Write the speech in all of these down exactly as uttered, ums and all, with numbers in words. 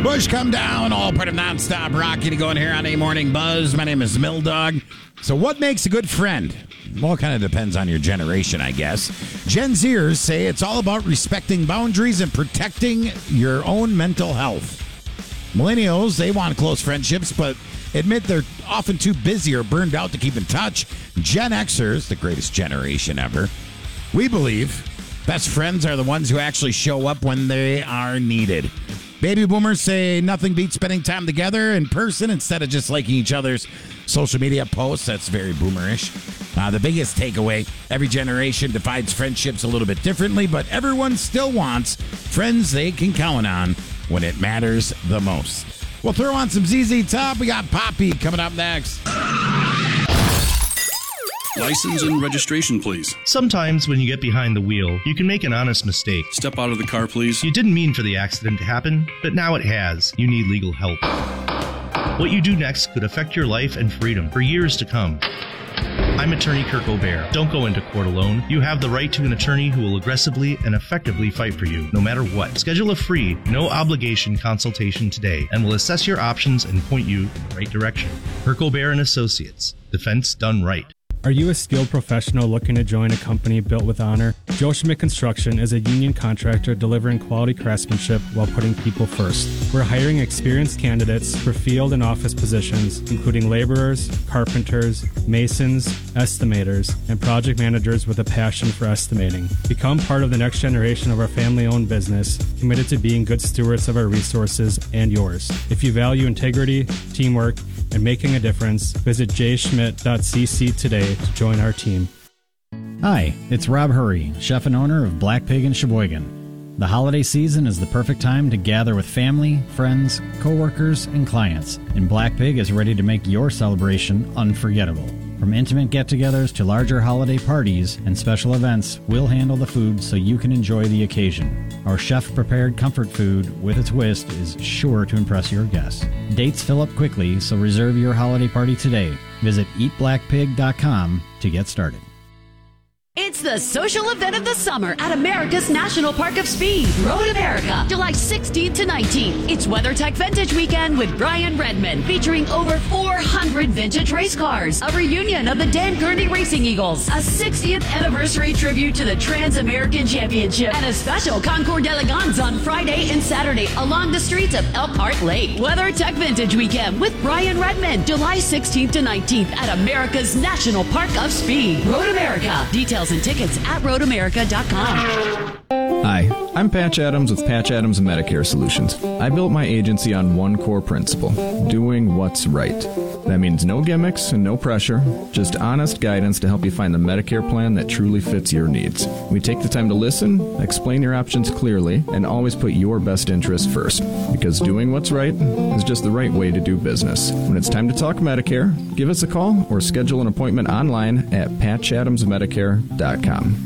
Bush come down, all part of nonstop Rocky to go in here on a morning buzz. My name is Mill Dog. So what makes a good friend? Well, it kind of depends on your generation, I guess. Gen Zers say it's all about respecting boundaries and protecting your own mental health. Millennials, they want close friendships, but admit they're often too busy or burned out to keep in touch. Gen Xers, the greatest generation ever, we believe best friends are the ones who actually show up when they are needed. Baby boomers say nothing beats spending time together in person instead of just liking each other's social media posts. That's very boomerish. Uh, the biggest takeaway, every generation defines friendships a little bit differently, but everyone still wants friends they can count on when it matters the most. We'll throw on some Z Z Top. We got Poppy coming up next. License and registration, please. Sometimes when you get behind the wheel, you can make an honest mistake. Step out of the car, please. You didn't mean for the accident to happen, but now it has. You need legal help. What you do next could affect your life and freedom for years to come. I'm attorney Kirk O'Bear. Don't go into court alone. You have the right to an attorney who will aggressively and effectively fight for you, no matter what. Schedule a free, no-obligation consultation today, and we'll assess your options and point you in the right direction. Kirk O'Bear and Associates. Defense done right. Are you a skilled professional looking to join a company built with honor? Joe Schmidt Construction is a union contractor delivering quality craftsmanship while putting people first. We're hiring experienced candidates for field and office positions, including laborers, carpenters, masons, estimators, and project managers with a passion for estimating. Become part of the next generation of our family-owned business, committed to being good stewards of our resources and yours. If you value integrity, teamwork, and making a difference, visit j schmidt dot c c today to join our team. Hi, it's Rob Hurry, chef and owner of Black Pig in Sheboygan. The holiday season is the perfect time to gather with family, friends, coworkers, and clients, and Black Pig is ready to make your celebration unforgettable. From intimate get-togethers to larger holiday parties and special events, we'll handle the food so you can enjoy the occasion. Our chef-prepared comfort food with a twist is sure to impress your guests. Dates fill up quickly, so reserve your holiday party today. Visit eat black pig dot com to get started. It's the social event of the summer at America's National Park of Speed, Road America, July sixteenth to nineteenth. It's WeatherTech Vintage Weekend with Brian Redman, featuring over four hundred vintage race cars, a reunion of the Dan Gurney Racing Eagles, a sixtieth anniversary tribute to the Trans-American Championship, and a special Concours d'Elegance on Friday and Saturday along the streets of Elkhart Lake. WeatherTech Vintage Weekend with Brian Redman, July sixteenth to nineteenth at America's National Park of Speed, Road America. Details and tickets at road america dot com. Hi, I'm Patch Adams with Patch Adams Medicare Solutions. I built my agency on one core principle, doing what's right. That means no gimmicks and no pressure, just honest guidance to help you find the Medicare plan that truly fits your needs. We take the time to listen, explain your options clearly, and always put your best interests first. Because doing what's right is just the right way to do business. When it's time to talk Medicare, give us a call or schedule an appointment online at patch adams medicare dot com.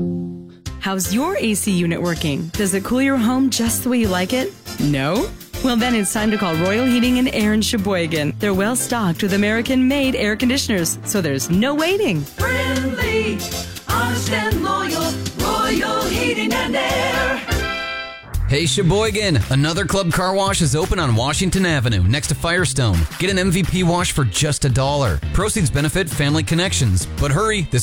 How's your A C unit working? Does it cool your home just the way you like it? No? Well, then it's time to call Royal Heating and Air in Sheboygan. They're well stocked with American-made air conditioners, so there's no waiting. Friendly, honest and loyal, Royal Heating and Air. Hey Sheboygan, another Club Car Wash is open on Washington Avenue next to Firestone. Get an M V P wash for just a dollar. Proceeds benefit Family Connections. But hurry, this